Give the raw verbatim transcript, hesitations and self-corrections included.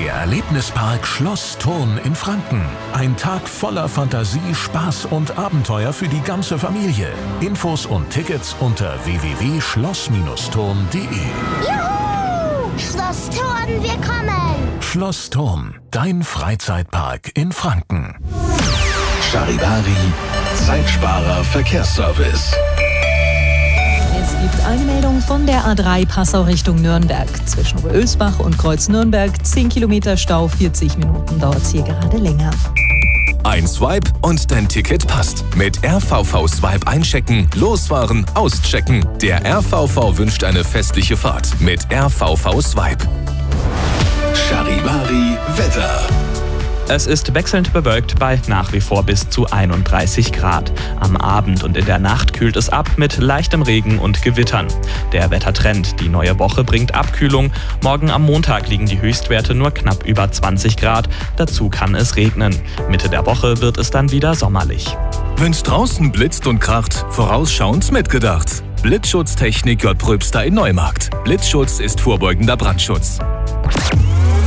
Der Erlebnispark Schloss Thurn in Franken. Ein Tag voller Fantasie, Spaß und Abenteuer für die ganze Familie. Infos und Tickets unter w w w punkt schloss thurn punkt de. Juhu! Schloss Thurn, wir kommen! Schloss Thurn, dein Freizeitpark in Franken. Charivari, Zeitsparer Verkehrsservice. Es gibt eine Meldung von der A drei Passau Richtung Nürnberg. Zwischen Oberölsbach und Kreuz Nürnberg zehn Kilometer Stau, vierzig Minuten dauert es hier gerade länger. Ein Swipe und dein Ticket passt. Mit R V V Swipe einchecken, losfahren, auschecken. Der R V V wünscht eine festliche Fahrt mit R V V Swipe. Charivari Wetter. Es ist wechselnd bewölkt bei nach wie vor bis zu einunddreißig Grad. Am Abend und in der Nacht kühlt es ab mit leichtem Regen und Gewittern. Der Wettertrend, die neue Woche bringt Abkühlung. Morgen am Montag liegen die Höchstwerte nur knapp über zwanzig Grad. Dazu kann es regnen. Mitte der Woche wird es dann wieder sommerlich. Wenn's draußen blitzt und kracht, vorausschauend mitgedacht. Blitzschutztechnik J. Pröbster in Neumarkt. Blitzschutz ist vorbeugender Brandschutz.